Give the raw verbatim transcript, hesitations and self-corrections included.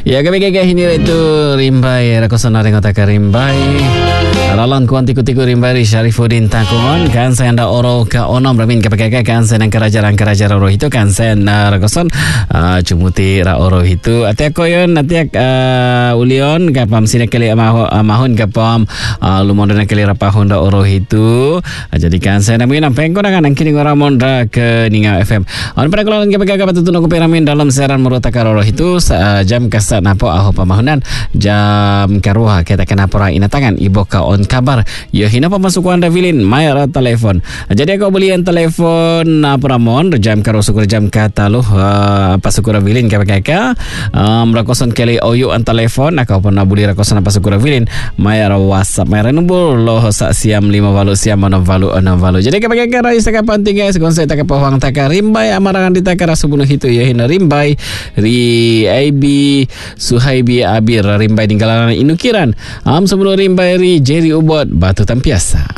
Ya kami kaya ini itu rimbai rakosana dengan taka rimbai. Ralan kuan tiku-tiku rimbai Syarifuddin Takungon kan saya anda oro ka onom ramin ka pakaka kan saya nang kerajaran kerajaran oro itu kan saya rakosan cumuti ra oro itu atiak koyon atiak ulion ka pam sine kali amahon ka pam lumon na kali rapahon da oro itu jadi kan saya namin ang pengko na kan kini ngoramon ra ke Ninga F M on para kolon ka pakaka patutun ko peramin dalam siaran Murota Karoro itu jam kasat napo aho pamahunan jam karuha kita kena pora inatangan ibo ka on kabar ya hina pamasuk anda vilin mayar telefon jadi aku belian telefon apa ramon jam karo syukur jam kata lu uh, pasukura vilin ka pakaka um, rakosan kali oyu an telefon aku pernah beli rakosan pasukura vilin mayar WhatsApp mayar numbur lo sa siam lima valu siam enam valu enam valu jadi ka pakaka rai sa kapan tinggal sekonsep tak pawang tak rimbai amarangan ditakara subuh itu ya hina rimbai ri Abi Suhaibi Abir rimbai tinggalan inukiran am sebelum rimbai ri Jerry Ubot Batu Tampiasa.